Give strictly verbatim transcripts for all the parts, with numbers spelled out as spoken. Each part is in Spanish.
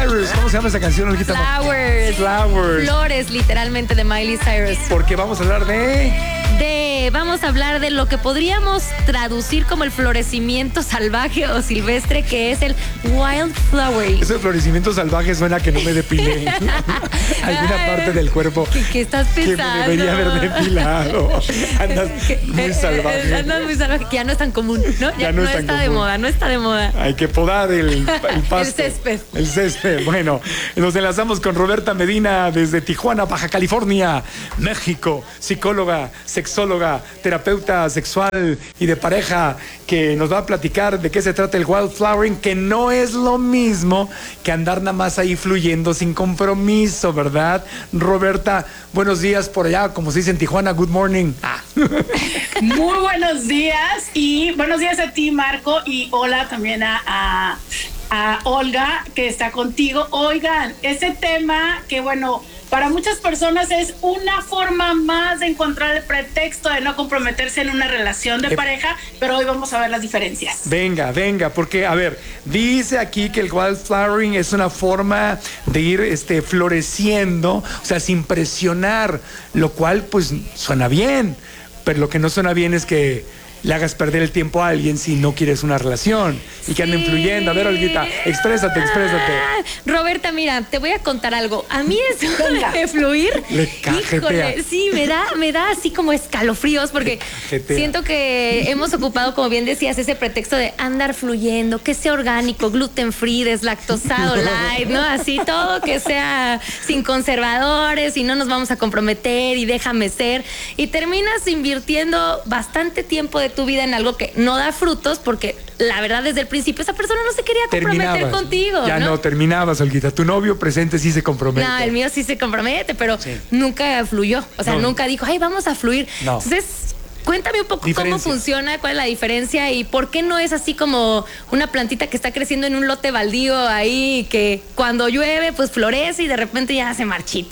Cyrus. ¿Cómo se llama esa canción, Olguita? Flowers. Flowers. Flores, literalmente, de Miley Cyrus. Porque vamos a hablar de... De, vamos a hablar de lo que podríamos traducir como el florecimiento salvaje o silvestre, que es el wildflower. Ese florecimiento salvaje suena que no me depilé. Alguna Ay, parte del cuerpo ¿Qué, qué estás pensando? que me debería haber depilado. Andas muy salvaje. Andas muy salvaje, que ya no es tan común, ¿no? Ya, Ya no no, es tan está de común. moda, no está de moda. Hay que podar el, el pasto. El césped. El césped. Bueno, nos enlazamos con Roberta Medina desde Tijuana, Baja California, México. Psicóloga, sexóloga, terapeuta sexual y de pareja, que nos va a platicar de qué se trata el wildflowering, que no es lo mismo que andar nada más ahí fluyendo sin compromiso, ¿verdad? Roberta, buenos días por allá, como se dice en Tijuana, good morning. Ah. Muy buenos días y buenos días a ti, Marco, y hola también a, a, a Olga, que está contigo. Oigan, ese tema que, bueno, para muchas personas es una forma más de encontrar el pretexto de no comprometerse en una relación de Eh, pareja, pero hoy vamos a ver las diferencias. Venga, venga, porque, a ver, dice aquí que el wildflowering es una forma de ir este, floreciendo, o sea, sin presionar, lo cual, pues, suena bien, pero lo que no suena bien es que le hagas perder el tiempo a alguien si no quieres una relación y que anden Sí. fluyendo. A ver, Olguita, exprésate, exprésate. Ah, Roberta, mira, te voy a contar algo. A mí eso Venga. de fluir, Le cajetea. híjole, sí, me da, me da así como escalofríos, porque cajetea. siento que hemos ocupado, como bien decías, ese pretexto de andar fluyendo, que sea orgánico, gluten free, deslactosado, light, ¿no? Así todo que sea sin conservadores y no nos vamos a comprometer y déjame ser. Y terminas invirtiendo bastante tiempo de tu vida en algo que no da frutos, porque la verdad desde el principio esa persona no se quería comprometer Terminabas. contigo, Ya no, ¿no? terminabas, Olguita. Tu novio presente sí se compromete. No, el mío sí se compromete, pero Sí. nunca fluyó. O sea, No. nunca dijo, ay, vamos a fluir. No. Entonces, cuéntame un poco cómo Diferencia. funciona, cuál es la diferencia y por qué no es así como una plantita que está creciendo en un lote baldío ahí, que cuando llueve, pues florece y de repente ya se marchita.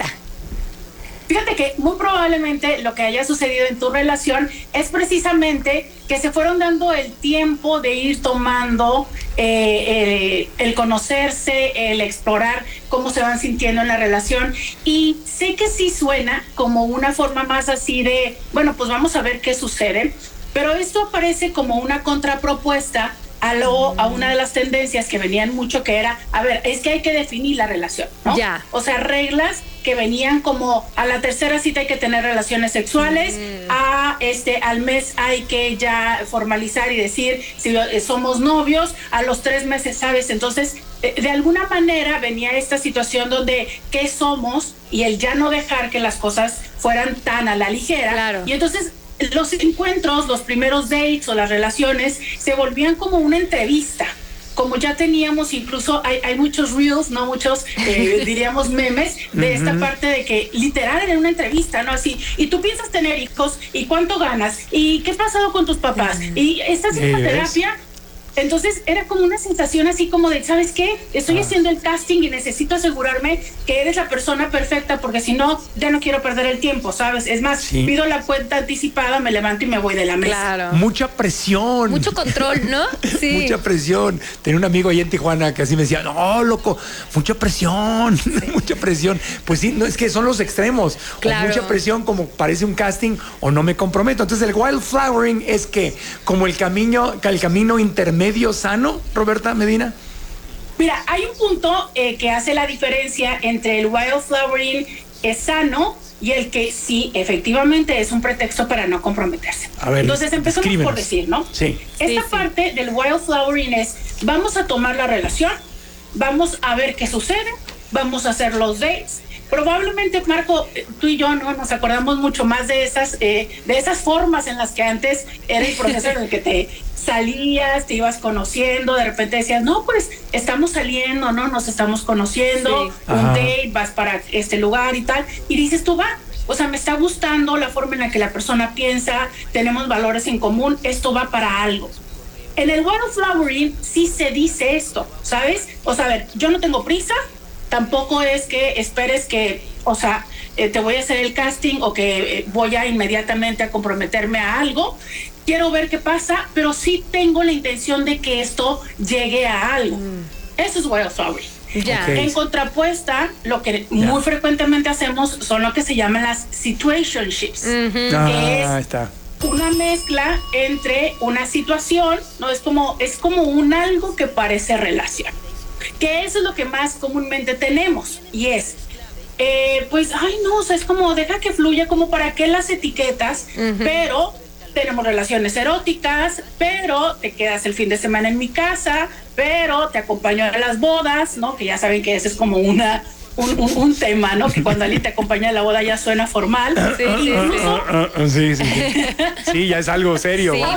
Fíjate que muy probablemente lo que haya sucedido en tu relación es precisamente que se fueron dando el tiempo de ir tomando eh, eh, el conocerse, el explorar cómo se van sintiendo en la relación. Y sé que sí suena como una forma más así de, bueno, pues vamos a ver qué sucede, pero esto aparece como una contrapropuesta a lo a una de las tendencias que venían mucho, que era, a ver, es que hay que definir la relación, ¿no? Ya. O sea, reglas que venían como a la tercera cita hay que tener relaciones sexuales, mm. a este al mes hay que ya formalizar y decir si somos novios, a los tres meses, ¿sabes? Entonces, de, de alguna manera venía esta situación donde ¿qué somos? Y el ya no dejar que las cosas fueran tan a la ligera. Claro. Y entonces los encuentros, los primeros dates o las relaciones se volvían como una entrevista. Como ya teníamos, incluso hay, hay muchos reels, no muchos, eh, diríamos memes, de esta parte de que literal en una entrevista, ¿no? Así, y tú piensas tener hijos, y cuánto ganas, y qué ha pasado con tus papás, y estás en la terapia. Entonces era como una sensación así como de, ¿sabes qué? Estoy ah. haciendo el casting y necesito asegurarme que eres la persona perfecta, porque si no, ya no quiero perder el tiempo, ¿sabes? Es más, sí. pido la cuenta anticipada, me levanto y me voy de la mesa. Claro. Mucha presión. Mucho control, ¿no? Sí. Mucha presión. Tenía un amigo ahí en Tijuana que así me decía, no, loco, mucha presión, sí. mucha presión. Pues sí, no es que son los extremos. Claro. O mucha presión como parece un casting o no me comprometo. Entonces el wildflowering es que como el camino, el camino intermedio medio sano, Roberta Medina. Mira, hay un punto eh, que hace la diferencia entre el wildflowering es sano y el que sí, efectivamente es un pretexto para no comprometerse. A ver, entonces empezamos por decir, ¿no? Sí. Esta sí, parte sí. del wildflowering es, vamos a tomar la relación, vamos a ver qué sucede, vamos a hacer los dates. Probablemente, Marco, tú y yo no nos acordamos mucho más de esas eh, de esas formas en las que antes era el proceso en el que te salías, te ibas conociendo, de repente decías, no, pues estamos saliendo, no, nos estamos conociendo, sí. un Ajá. date, vas para este lugar y tal, y dices tú, va, o sea, me está gustando la forma en la que la persona piensa, tenemos valores en común, esto va para algo. En el wildflowering sí se dice esto, ¿sabes? O sea, a ver, yo no tengo prisa, tampoco es que esperes que, o sea, eh, te voy a hacer el casting o que eh, voy a inmediatamente a comprometerme a algo. Quiero ver qué pasa, pero sí tengo la intención de que esto llegue a algo. Mm. Eso es wildflowering. Ya. Ok. En contrapuesta, lo que muy frecuentemente hacemos son lo que se llaman las situationships. Ujú. Ah, Es- ahí está. Una mezcla entre una situación, no es como es como un algo que parece relación. Que eso es lo que más comúnmente tenemos y es eh, pues ay no, o sea, es como deja que fluya, como para qué las etiquetas, Ujú. pero tenemos relaciones eróticas, pero te quedas el fin de semana en mi casa, pero te acompaño a las bodas, ¿no? Que ya saben que ese es como una un, un, un tema, ¿no? Que cuando alguien te acompaña a la boda ya suena formal. Sí, sí, sí. Incluso Ah, ah, ah, sí, sí, sí. Sí, ya es algo serio. Sí.